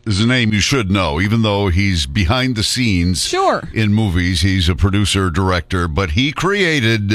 is a name you should know, even though he's behind the scenes Sure. in movies. He's a producer, director, but he created...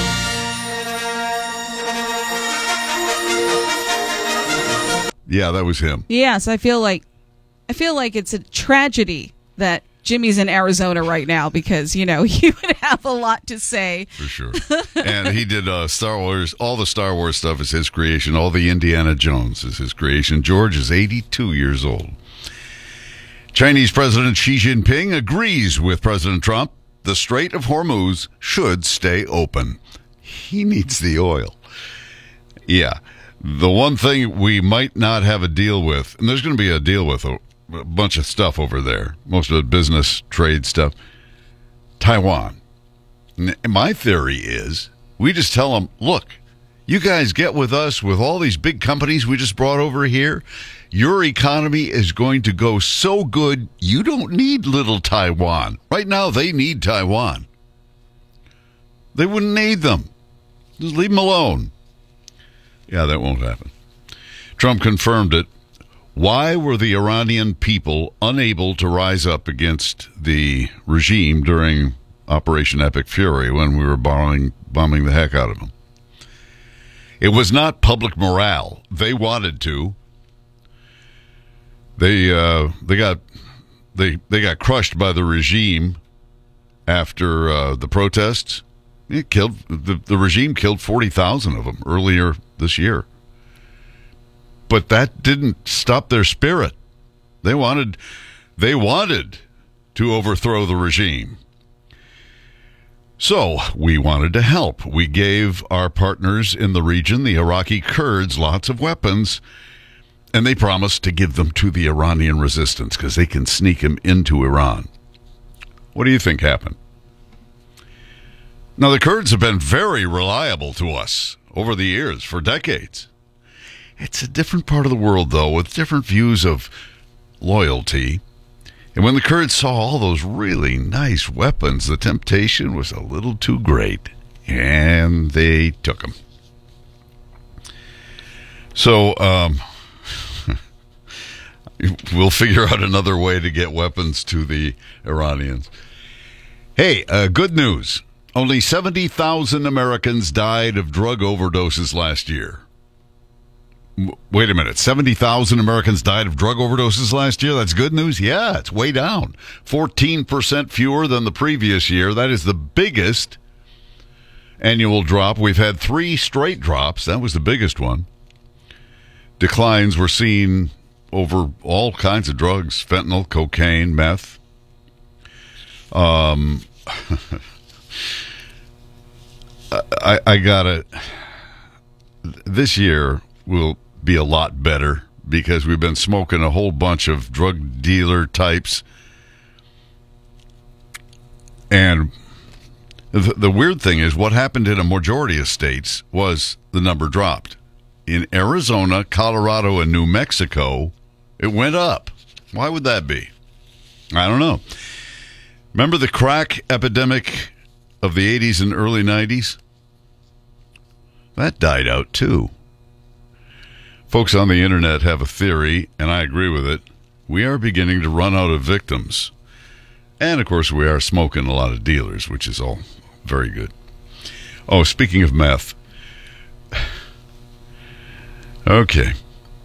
Yeah, that was him. Yes, I feel like it's a tragedy that Jimmy's in Arizona right now because, he would have a lot to say. For sure. And he did Star Wars. All the Star Wars stuff is his creation. All the Indiana Jones is his creation. George is 82 years old. Chinese President Xi Jinping agrees with President Trump. The Strait of Hormuz should stay open. He needs the oil. Yeah. The one thing we might not have a deal with, and there's going to be a deal with a bunch of stuff over there, most of the business, trade stuff, Taiwan. My theory is we just tell them, look, you guys get with us with all these big companies we just brought over here. Your economy is going to go so good, you don't need little Taiwan. Right now, they need Taiwan. They wouldn't need them. Just leave them alone. Yeah, that won't happen. Trump confirmed it. Why were the Iranian people unable to rise up against the regime during Operation Epic Fury when we were bombing the heck out of them? It was not public morale. They wanted to. They got crushed by the regime after the protests. It killed the regime killed 40,000 of them earlier this year. But that didn't stop their spirit. They wanted to overthrow the regime. So we wanted to help. We gave our partners in the region, the Iraqi Kurds, lots of weapons, and they promised to give them to the Iranian resistance because they can sneak them into Iran. What do you think happened? Now, the Kurds have been very reliable to us over the years, for decades. It's a different part of the world, though, with different views of loyalty. And when the Kurds saw all those really nice weapons, the temptation was a little too great, and they took them. So, we'll figure out another way to get weapons to the Iranians. Hey, good news. Only 70,000 Americans died of drug overdoses last year. Wait a minute. 70,000 Americans died of drug overdoses last year? That's good news? Yeah, it's way down. 14% fewer than the previous year. That is the biggest annual drop. We've had 3 straight drops. That was the biggest one. Declines were seen over all kinds of drugs. Fentanyl, cocaine, meth. I got it. This year will be a lot better because we've been smoking a whole bunch of drug dealer types. And the weird thing is what happened in a majority of states was the number dropped. In Arizona, Colorado, and New Mexico, it went up. Why would that be? I don't know. Remember the crack epidemic of the 80s and early 90s? That died out too. Folks on the internet have a theory, and I agree with it. We are beginning to run out of victims. And, of course, we are smoking a lot of dealers, which is all very good. Oh, speaking of meth. Okay.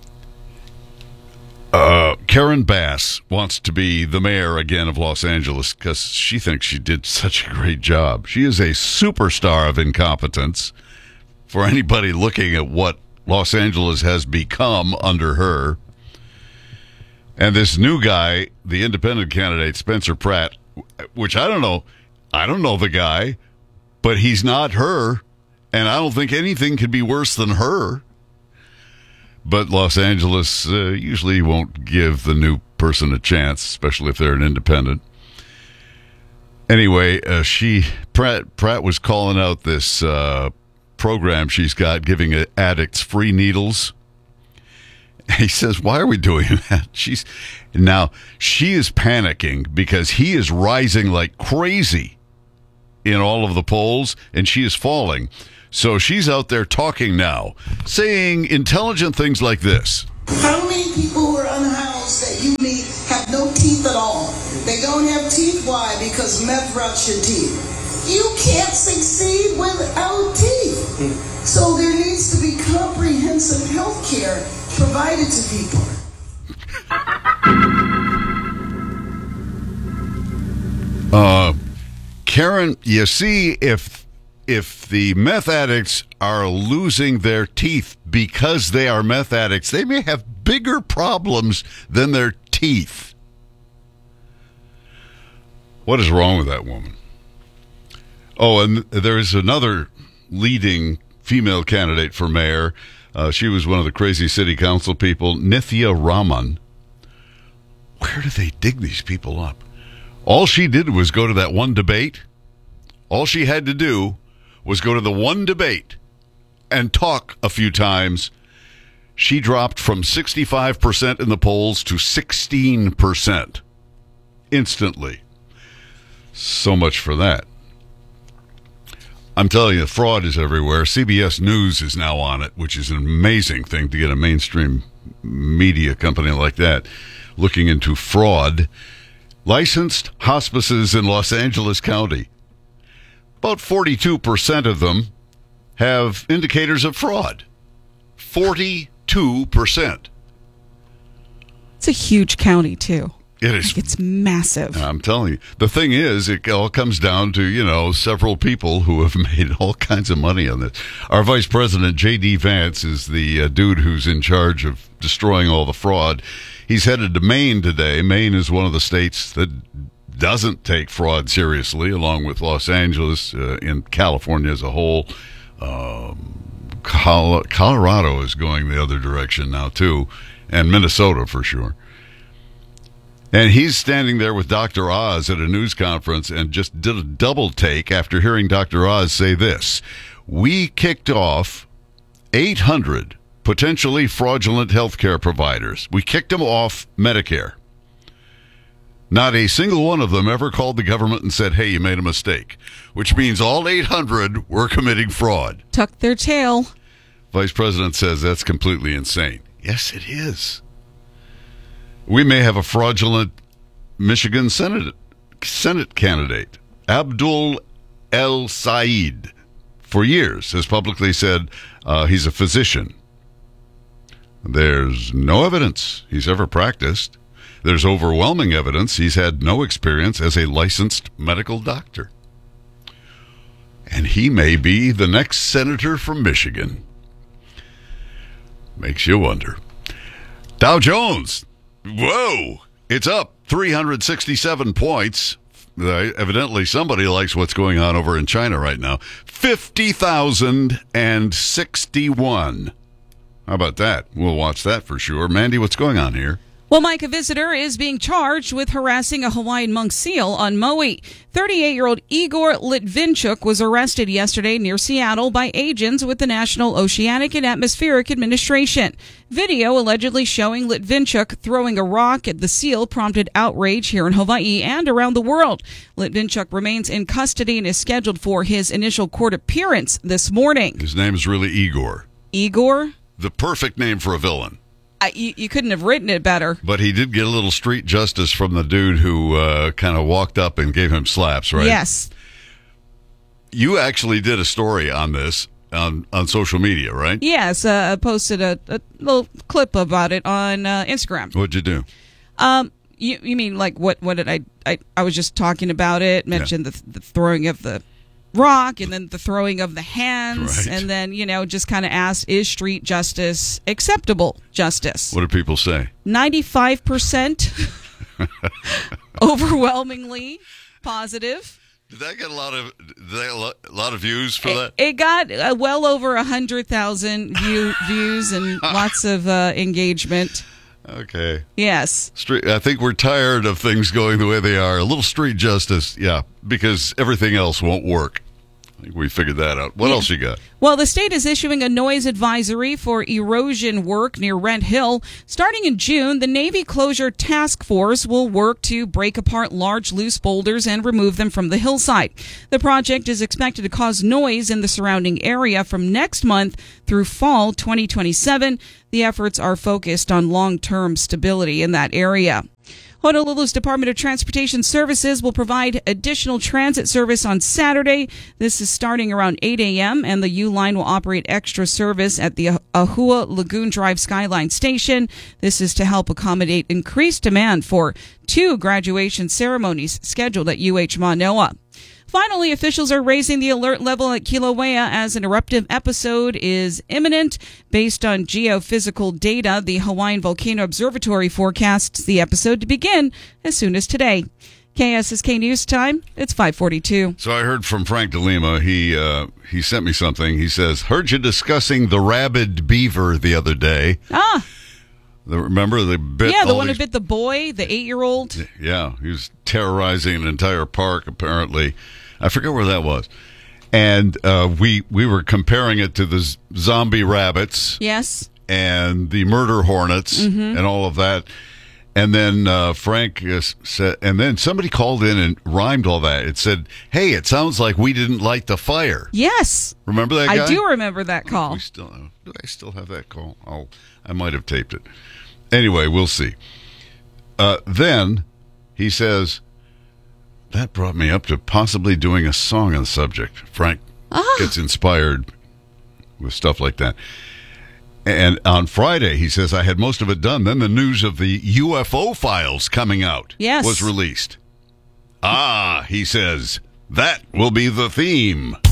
Karen Bass wants to be the mayor again of Los Angeles because she thinks she did such a great job. She is a superstar of incompetence for anybody looking at what Los Angeles has become under her. And this new guy, the independent candidate, Spencer Pratt, which I don't know the guy, but he's not her, and I don't think anything could be worse than her. But Los Angeles usually won't give the new person a chance, especially if they're an independent. Anyway, Pratt was calling out this program she's got, giving addicts free needles. He says, why are we doing that? She is panicking because he is rising like crazy in all of the polls, and she is falling. So she's out there talking now, saying intelligent things like this. How many people were unhoused that you need teeth at all. They don't have teeth. Why? Because meth rots your teeth. You can't succeed without teeth. So there needs to be comprehensive health care provided to people. Karen, you see, if the meth addicts are losing their teeth because they are meth addicts, they may have bigger problems than their teeth. What is wrong with that woman? Oh, and there is another leading female candidate for mayor. She was one of the crazy city council people, Nithya Raman. Where do they dig these people up? All she did was go to that one debate. All she had to do was go to the one debate and talk a few times. She dropped from 65% in the polls to 16% instantly. So much for that. I'm telling you, fraud is everywhere. CBS News is now on it, which is an amazing thing to get a mainstream media company like that looking into fraud. Licensed hospices in Los Angeles County. About 42% of them have indicators of fraud. 42%. It's a huge county, too. It is. Like, it's massive. I'm telling you. The thing is, it all comes down to, several people who have made all kinds of money on this. Our Vice President, J.D. Vance, is the dude who's in charge of destroying all the fraud. He's headed to Maine today. Maine is one of the states that doesn't take fraud seriously, along with Los Angeles, in California as a whole. Colorado is going the other direction now, too, and Minnesota for sure. And he's standing there with Dr. Oz at a news conference and just did a double take after hearing Dr. Oz say this. We kicked off 800 potentially fraudulent healthcare providers. We kicked them off Medicare. Not a single one of them ever called the government and said, hey, you made a mistake, which means all 800 were committing fraud. Tuck their tail. Vice President says that's completely insane. Yes, it is. We may have a fraudulent Michigan Senate candidate. Abdul El Said, for years, has publicly said he's a physician. There's no evidence he's ever practiced. There's overwhelming evidence he's had no experience as a licensed medical doctor. And he may be the next senator from Michigan. Makes you wonder. Dow Jones. Whoa, it's up 367 points. Evidently, somebody likes what's going on over in China right now. 50,061. How about that? We'll watch that for sure. Mandy, what's going on here? Well, Mike, a visitor is being charged with harassing a Hawaiian monk seal on Maui. 38-year-old Igor Litvinchuk was arrested yesterday near Seattle by agents with the National Oceanic and Atmospheric Administration. Video allegedly showing Litvinchuk throwing a rock at the seal prompted outrage here in Hawaii and around the world. Litvinchuk remains in custody and is scheduled for his initial court appearance this morning. His name is really Igor. Igor? The perfect name for a villain. You couldn't have written it better. But he did get a little street justice from the dude who kind of walked up and gave him slaps, right? Yes. You actually did a story on this on social media, right? Yes, I posted a little clip about it on Instagram. What'd you do? You mean like what did I was just talking about it, mentioned the throwing of the rock and then the throwing of the hands, right. And then, just kind of asked, is street justice acceptable justice? What do people say? 95% overwhelmingly positive. Did that get a lot of views for that? It got well over 100,000 views and lots of engagement. Okay. Yes. I think we're tired of things going the way they are. A little street justice, yeah, because everything else won't work. I think we figured that out. What else you got? Well, the state is issuing a noise advisory for erosion work near Rent Hill. Starting in June, the Navy Closure Task Force will work to break apart large loose boulders and remove them from the hillside. The project is expected to cause noise in the surrounding area from next month through fall 2027. The efforts are focused on long-term stability in that area. Honolulu's Department of Transportation Services will provide additional transit service on Saturday. This is starting around 8 a.m., and the U Line will operate extra service at the Ahua Lagoon Drive Skyline Station. This is to help accommodate increased demand for 2 graduation ceremonies scheduled at UH Manoa. Finally, officials are raising the alert level at Kilauea as an eruptive episode is imminent. Based on geophysical data, the Hawaiian Volcano Observatory forecasts the episode to begin as soon as today. KSSK News Time, it's 5:42. So I heard from Frank DeLima. He sent me something. He says, heard you discussing the rabid beaver the other day. Remember the bit? Yeah, the one who bit the boy, the 8-year-old. Yeah, he was terrorizing an entire park, apparently. I forget where that was. And we were comparing it to the zombie rabbits. Yes. And the murder hornets and all of that. And then Frank said, and then somebody called in and rhymed all that. It said, hey, it sounds like we didn't light the fire. Yes. Remember that guy? I do remember that call. Do I still have that call? I might have taped it. Anyway, we'll see. Then he says, that brought me up to possibly doing a song on the subject. Frank gets inspired with stuff like that. And on Friday, he says, I had most of it done. Then the news of the UFO files coming out was released. He says, that will be the theme.